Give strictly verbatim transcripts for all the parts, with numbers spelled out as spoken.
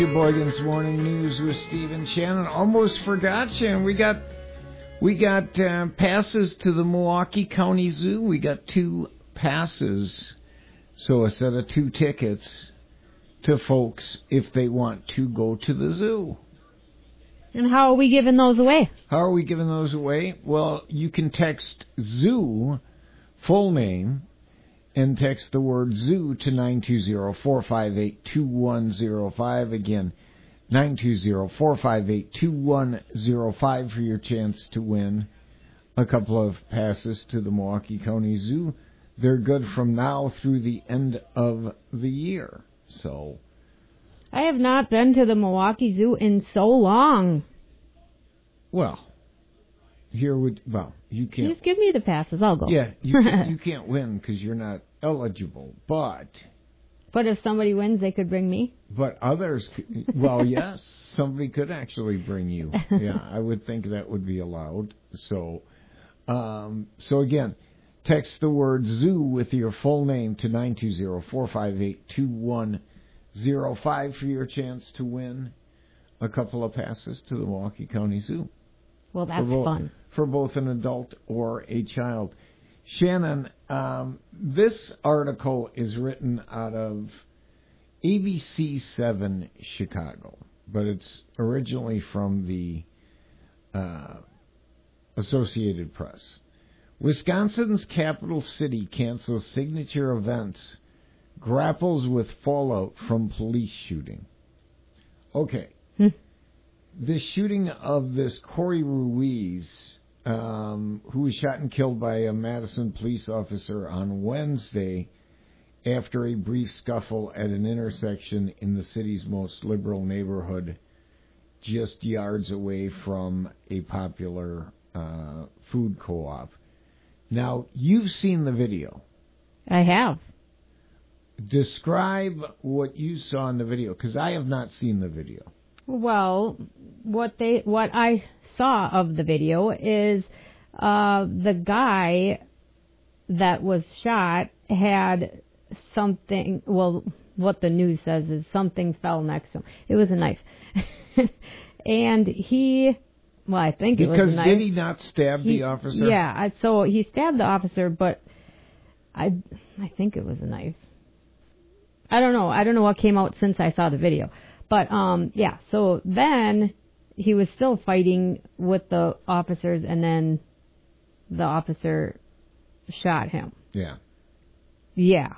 Boygan's Morning News with Steve and Shannon. Almost forgot, Shannon. We got we got uh, passes to the Milwaukee County Zoo. We got two passes, so a set of two tickets to folks if they want to go to the zoo. And how are we giving those away? How are we giving those away? Well, you can text zoo, full name, and text the word zoo to nine two zero, four five eight, two one zero five. Again, nine two zero, four five eight, two one zero five for your chance to win a couple of passes to the Milwaukee County Zoo. They're good from now through the end of the year. So, I have not been to the Milwaukee Zoo in so long. Well, here would well you can't just give me the passes. I'll go. Yeah, you can, you can't win because you're not eligible. But but if somebody wins, they could bring me. But others, well, yes, somebody could actually bring you. Yeah, I would think that would be allowed. So, um, so again, text the word zoo with your full name to nine two zero, four five eight, two one zero five for your chance to win a couple of passes to the Milwaukee County Zoo. Well, that's for both, fun. For both an adult or a child. Shannon, um, this article is written out of A B C seven Chicago, but it's originally from the uh, Associated Press. Wisconsin's capital city cancels signature events, grapples with fallout from police shooting. Okay. Hmm. The shooting of this Corey Ruiz, um, who was shot and killed by a Madison police officer on Wednesday after a brief scuffle at an intersection in the city's most liberal neighborhood, just yards away from a popular uh, food co-op. Now, you've seen the video. I have. Describe what you saw in the video, because I have not seen the video. Well, what they what I saw of the video is uh, the guy that was shot had something. Well, what the news says is something fell next to him. It was a knife, and he. Well, I think it because was a knife. Did he not stab he, the officer? Yeah, so he stabbed the officer, but I I think it was a knife. I don't know. I don't know what came out since I saw the video. But, um, yeah, so then he was still fighting with the officers, and then the officer shot him. Yeah. Yeah.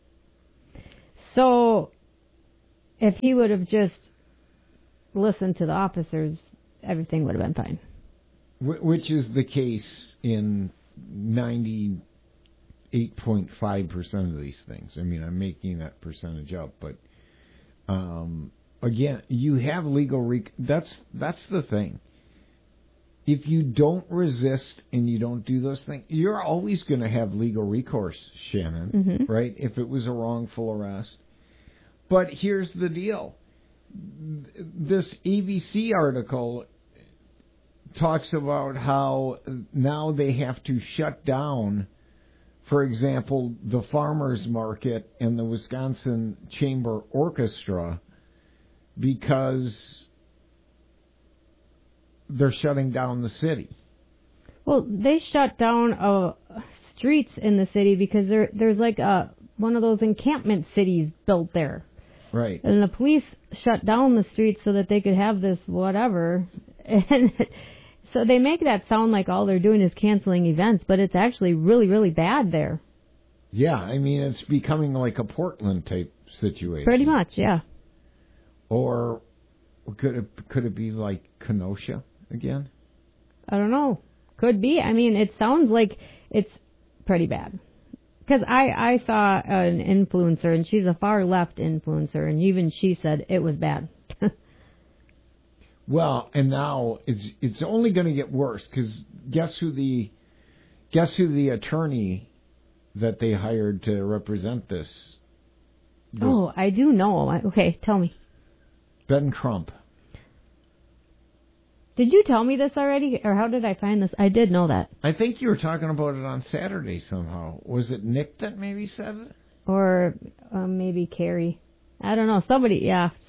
So if he would have just listened to the officers, everything would have been fine. Which is the case in ninety-eight point five percent of these things. I mean, I'm making that percentage up, but... Um, Again, you have legal rec- that's that's the thing. If you don't resist and you don't do those things, you're always going to have legal recourse, Shannon, mm-hmm. right? If it was a wrongful arrest. But here's the deal. This A B C article talks about how now they have to shut down, for example, the farmers market and the Wisconsin Chamber Orchestra, because they're shutting down the city. Well, they shut down uh, streets in the city because there there's like a one of those encampment cities built there. Right. And the police shut down the streets so that they could have this whatever. And so they make that sound like all they're doing is canceling events, but it's actually really, really bad there. Yeah, I mean, it's becoming like a Portland type situation. Pretty much, yeah. Or could it, could it be like Kenosha again? I don't know. Could be. I mean, it sounds like it's pretty bad. Because I, I saw an influencer, and she's a far left influencer, and even she said it was bad. Well, and now it's it's only going to get worse, because guess who the guess who the attorney that they hired to represent this? this oh, I do know. Okay, tell me. Ben Crump. Did you tell me this already, or how did I find this? I did know that. I think you were talking about it on Saturday somehow. Was it Nick that maybe said it? Or um, maybe Carrie. I don't know. Somebody, yeah. some.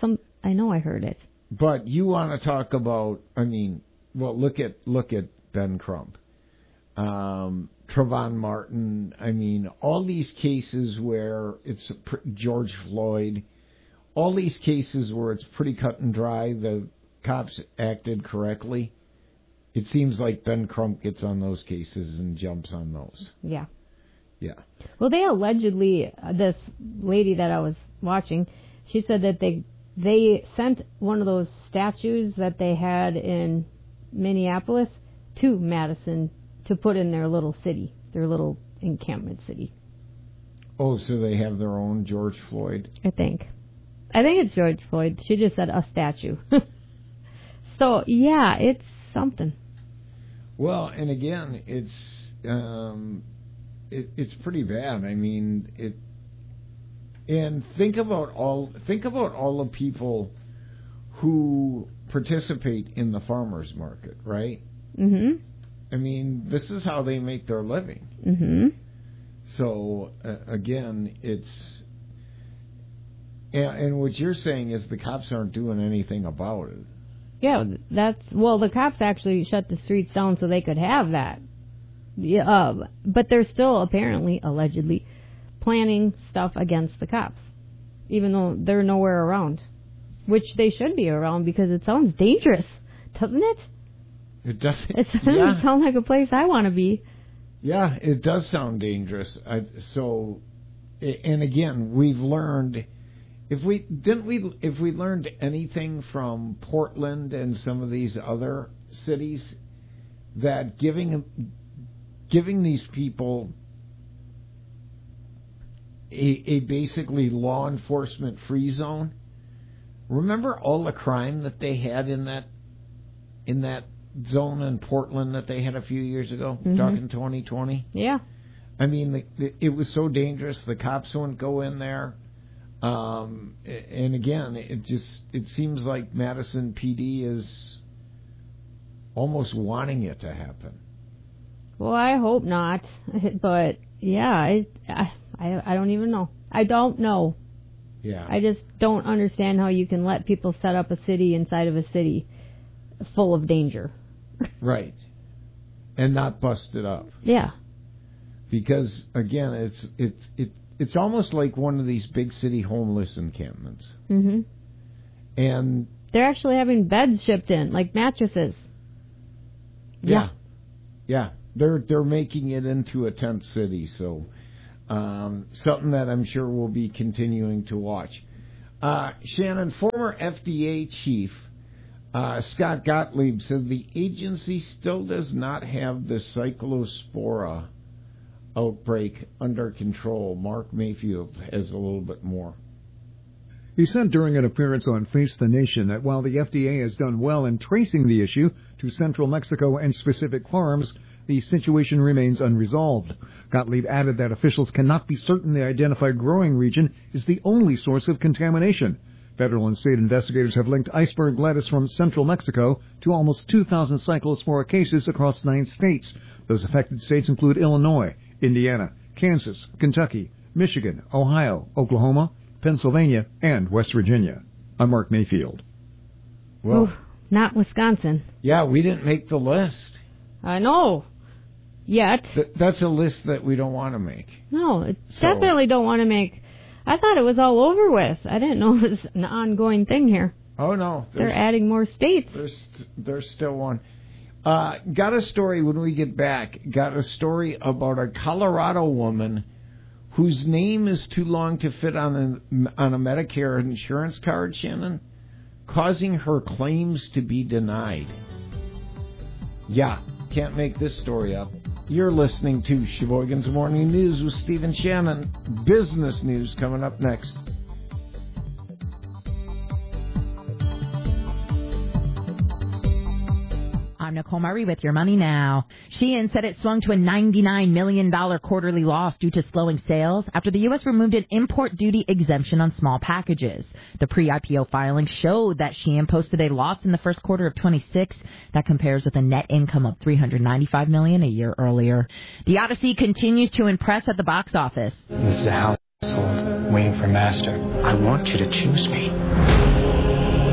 I know I heard it. But you want to talk about, I mean, well, look at look at Ben Crump, um, Trayvon Martin. I mean, all these cases where it's George Floyd, all these cases where it's pretty cut and dry, the cops acted correctly. It seems like Ben Crump gets on those cases and jumps on those. Yeah. Yeah. Well, they allegedly, uh, this lady that I was watching, she said that they they sent one of those statues that they had in Minneapolis to Madison to put in their little city, their little encampment city. Oh, so they have their own George Floyd? I think. I think it's George Floyd. She just said a statue. So, yeah, it's something. Well, and again, it's um, it, it's pretty bad. I mean, it. And think about all think about all the people who participate in the farmers market, right? Mhm. I mean, this is how they make their living. Mhm. So uh, again, it's and, and what you're saying is the cops aren't doing anything about it. Yeah, that's well. The cops actually shut the streets down so they could have that. Yeah, uh, but they're still apparently, allegedly, planning stuff against the cops, even though they're nowhere around, which they should be around because it sounds dangerous, doesn't it? It does. It doesn't yeah. sound like a place I want to be. Yeah, it does sound dangerous. I, so, and again, we've learned. If we didn't we if we learned anything from Portland and some of these other cities, that giving giving these people a, a basically law enforcement free zone. Remember all the crime that they had in that in that zone in Portland that they had a few years ago, mm-hmm. talking twenty twenty. Yeah. I mean, the, the, it was so dangerous. The cops wouldn't go in there. Um, and again, it just it seems like Madison P D is almost wanting it to happen. Well, I hope not, but yeah, I, I I don't even know. I don't know. Yeah. I just don't understand how you can let people set up a city inside of a city full of danger. Right. And not bust it up. Yeah. Because again, it's it's it. It's almost like one of these big city homeless encampments. Mm-hmm. And they're actually having beds shipped in, like mattresses. Yeah. Yeah. They're they're making it into a tent city, so um, something that I'm sure we'll be continuing to watch. Uh, Shannon, former F D A chief uh, Scott Gottlieb said the agency still does not have the cyclospora outbreak under control. Mark Mayfield has a little bit more. He said during an appearance on Face the Nation that while the F D A has done well in tracing the issue to central Mexico and specific farms, the situation remains unresolved. Gottlieb added that officials cannot be certain the identified growing region is the only source of contamination. Federal and state investigators have linked iceberg lettuce from central Mexico to almost two thousand cyclospora cases across nine states. Those affected states include Illinois, Indiana, Kansas, Kentucky, Michigan, Ohio, Oklahoma, Pennsylvania, and West Virginia. I'm Mark Mayfield. Well, Ooh, not Wisconsin. Yeah, we didn't make the list. I know. Yet. Th- that's a list that we don't want to make. No, it So- definitely don't want to make. I thought it was all over with. I didn't know it was an ongoing thing here. Oh, no. They're adding more states. There's, there's still one. Uh, got a story when we get back. Got a story about a Colorado woman whose name is too long to fit on a, on a Medicare insurance card, Shannon, causing her claims to be denied. Yeah, can't make this story up. You're listening to Sheboygan's Morning News with Steve and Shannon. Business news coming up next. I'm Nicole Murray with Your Money Now. Shein said it swung to a ninety-nine million dollars quarterly loss due to slowing sales after the U S removed an import duty exemption on small packages. The pre-I P O filing showed that Shein posted a loss in the first quarter of twenty-six that compares with a net income of three hundred ninety-five million dollars a year earlier. The Odyssey continues to impress at the box office. This is a household waiting for master. I want you to choose me.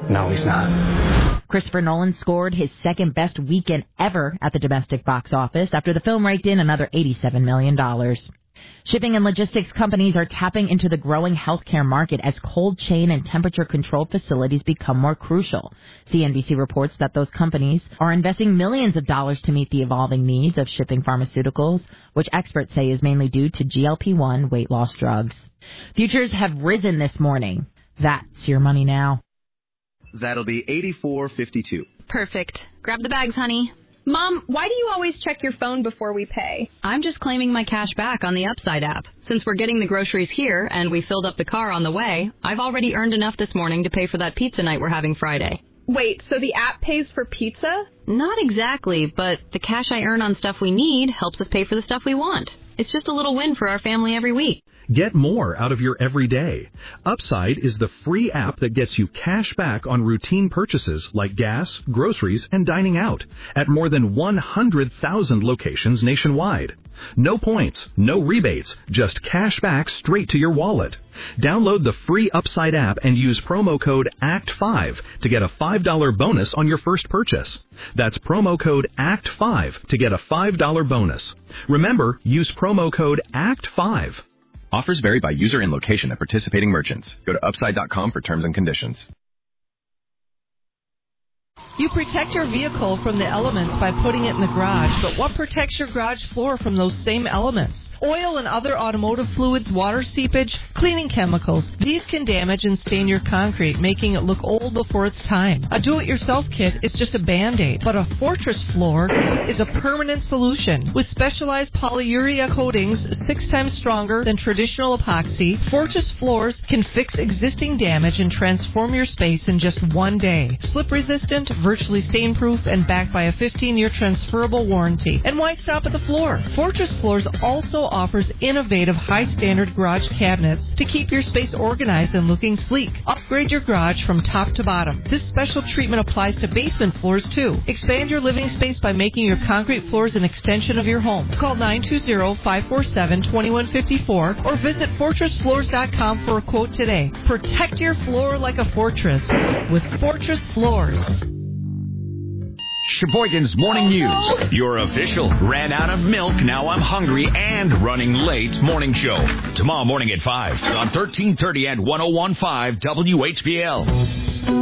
No, he's not. Christopher Nolan scored his second best weekend ever at the domestic box office after the film raked in another eighty-seven million dollars. Shipping and logistics companies are tapping into the growing healthcare market as cold chain and temperature-controlled facilities become more crucial. C N B C reports that those companies are investing millions of dollars to meet the evolving needs of shipping pharmaceuticals, which experts say is mainly due to G L P one weight loss drugs. Futures have risen this morning. That's your money now. That'll be eighty-four fifty-two. Perfect. Grab the bags, honey. Mom, why do you always check your phone before we pay? I'm just claiming my cash back on the Upside app. Since we're getting the groceries here and we filled up the car on the way, I've already earned enough this morning to pay for that pizza night we're having Friday. Wait, so the app pays for pizza? Not exactly, but the cash I earn on stuff we need helps us pay for the stuff we want. It's just a little win for our family every week. Get more out of your everyday. Upside is the free app that gets you cash back on routine purchases like gas, groceries, and dining out at more than one hundred thousand locations nationwide. No points, no rebates, just cash back straight to your wallet. Download the free Upside app and use promo code A C T five to get a five dollars bonus on your first purchase. That's promo code A C T five to get a five dollars bonus. Remember, use promo code A C T five. Offers vary by user and location at participating merchants. Go to upside dot com for terms and conditions. You protect your vehicle from the elements by putting it in the garage, but what protects your garage floor from those same elements? Oil and other automotive fluids, water seepage, cleaning chemicals. These can damage and stain your concrete, making it look old before its time. A do-it-yourself kit is just a Band-Aid, but a Fortress floor is a permanent solution. With specialized polyurea coatings six times stronger than traditional epoxy, Fortress floors can fix existing damage and transform your space in just one day. Slip-resistant, virtually stain-proof, and backed by a fifteen-year transferable warranty. And why stop at the floor? Fortress Floors also offers innovative high-standard garage cabinets to keep your space organized and looking sleek. Upgrade your garage from top to bottom. This special treatment applies to basement floors, too. Expand your living space by making your concrete floors an extension of your home. Call nine two zero, five four seven, two one five four or visit fortress floors dot com for a quote today. Protect your floor like a fortress with Fortress Floors. Sheboygan's Morning News. Your official ran out of milk, now I'm hungry, and running late morning show. Tomorrow morning at five on thirteen thirty and one oh one point five W H B L.